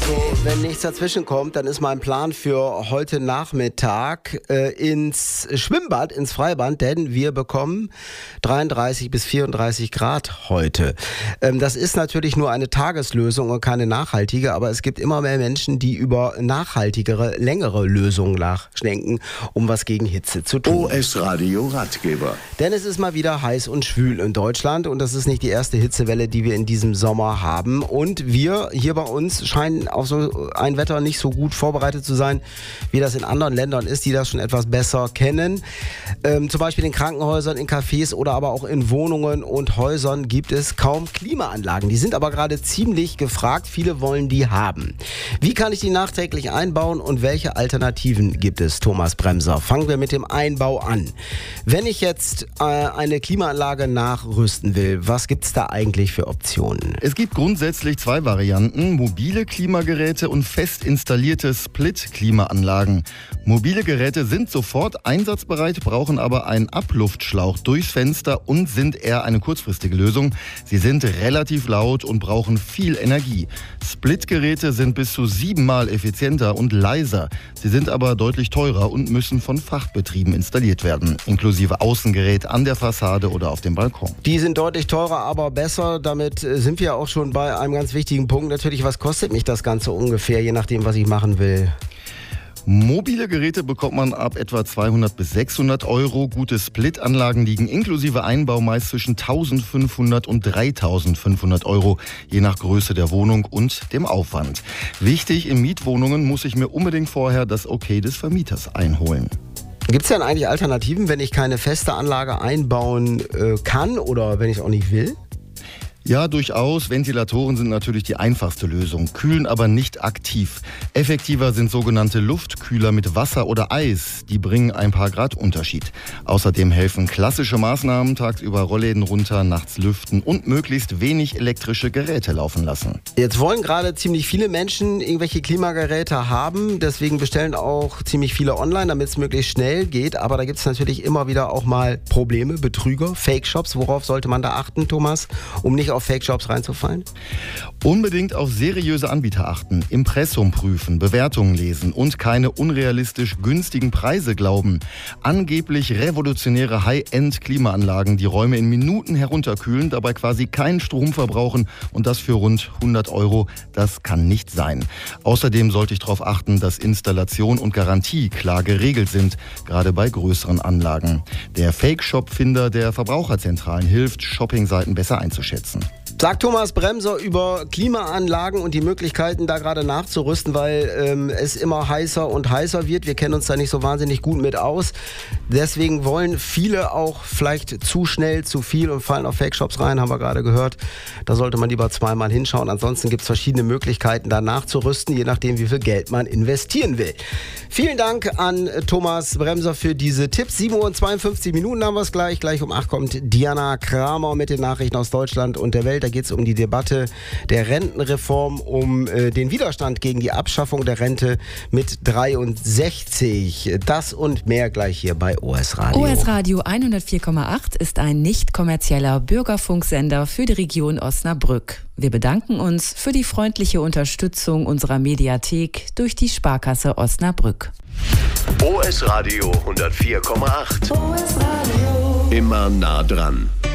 wenn nichts dazwischen kommt, dann ist mein Plan für heute Nachmittag ins Schwimmbad, ins Freibad, denn wir bekommen 33 bis 34 Grad heute. Das ist natürlich nur eine Tageslösung und keine nachhaltige, aber es gibt immer mehr Menschen, die über nachhaltigere, längere Lösungen nachdenken, um was gegen Hitze zu tun. OS Radio Ratgeber. Denn es ist mal wieder heiß und schwül in Deutschland und das ist nicht die erste Hitzewelle, die wir in diesem Sommer haben. Und wir hier bei uns scheinen auf so ein Wetter nicht so gut vorbereitet zu sein, wie das in anderen Ländern ist, die das schon etwas besser kennen. Zum Beispiel in Krankenhäusern, in Cafés oder aber auch in Wohnungen und Häusern gibt es kaum Klimaanlagen. Die sind aber gerade ziemlich gefragt. Viele wollen die haben. Wie kann ich die nachträglich einbauen und welche Alternativen gibt es, Thomas Bremser? Fangen wir mit dem Einbau an. Wenn ich jetzt eine Klimaanlage nachrüsten will, was gibt es da eigentlich für Optionen? Es gibt grundsätzlich zwei Varianten: mobile Klimageräte und fest installierte Split-Klimaanlagen. Mobile Geräte sind sofort einsatzbereit, brauchen aber einen Abluftschlauch durchs Fenster und sind eher eine kurzfristige Lösung. Sie sind relativ laut und brauchen viel Energie. Split-Geräte sind bis zu 7-mal effizienter und leiser. Sie sind aber deutlich teurer und müssen von Fachbetrieben installiert werden, inklusive Außengerät an der Fassade oder auf dem Balkon. Die sind deutlich teurer, aber besser. Damit sind wir auch schon bei einem ganz wichtigen Punkt. Natürlich, was kostet mich das Ganze ungefähr, je nachdem, was ich machen will? Mobile Geräte bekommt man ab etwa 200 bis 600 Euro. Gute Split-Anlagen liegen inklusive Einbau meist zwischen 1.500 und 3.500 Euro, je nach Größe der Wohnung und dem Aufwand. Wichtig, in Mietwohnungen muss ich mir unbedingt vorher das Okay des Vermieters einholen. Gibt es denn eigentlich Alternativen, wenn ich keine feste Anlage einbauen kann oder wenn ich es auch nicht will? Ja, durchaus. Ventilatoren sind natürlich die einfachste Lösung, kühlen aber nicht aktiv. Effektiver sind sogenannte Luftkühler mit Wasser oder Eis. Die bringen ein paar Grad Unterschied. Außerdem helfen klassische Maßnahmen: tagsüber Rollläden runter, nachts lüften und möglichst wenig elektrische Geräte laufen lassen. Jetzt wollen gerade ziemlich viele Menschen irgendwelche Klimageräte haben. Deswegen bestellen auch ziemlich viele online, damit es möglichst schnell geht. Aber da gibt es natürlich immer wieder auch mal Probleme, Betrüger, Fake-Shops. Worauf sollte man da achten, Thomas, um nicht auf Fake-Shops reinzufallen? Unbedingt auf seriöse Anbieter achten, Impressum prüfen, Bewertungen lesen und keine unrealistisch günstigen Preise glauben. Angeblich revolutionäre High-End-Klimaanlagen, die Räume in Minuten herunterkühlen, dabei quasi keinen Strom verbrauchen und das für rund 100 Euro, das kann nicht sein. Außerdem sollte ich darauf achten, dass Installation und Garantie klar geregelt sind, gerade bei größeren Anlagen. Der Fake-Shop-Finder der Verbraucherzentralen hilft, Shoppingseiten besser einzuschätzen. Sagt Thomas Bremser über Klimaanlagen und die Möglichkeiten, da gerade nachzurüsten, weil es immer heißer und heißer wird. Wir kennen uns da nicht so wahnsinnig gut mit aus. Deswegen wollen viele auch vielleicht zu schnell, zu viel und fallen auf Fake-Shops rein, haben wir gerade gehört. Da sollte man lieber zweimal hinschauen. Ansonsten gibt es verschiedene Möglichkeiten, da nachzurüsten, je nachdem, wie viel Geld man investieren will. Vielen Dank an Thomas Bremser für diese Tipps. 7:52 Uhr haben wir es gleich. Gleich um 8 kommt Diana Kramer mit den Nachrichten aus Deutschland und der Welt. Da geht es um die Debatte der Rentenreform, um den Widerstand gegen die Abschaffung der Rente mit 63. Das und mehr gleich hier bei OS Radio. OS Radio 104,8 ist ein nicht kommerzieller Bürgerfunksender für die Region Osnabrück. Wir bedanken uns für die freundliche Unterstützung unserer Mediathek durch die Sparkasse Osnabrück. OS Radio 104,8. OS Radio. Immer nah dran.